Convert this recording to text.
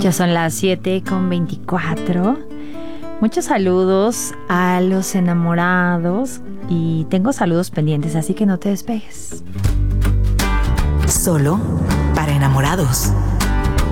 Ya son las 7:24. Muchos saludos a los enamorados y tengo saludos pendientes, así que no te despegues. Solo para enamorados.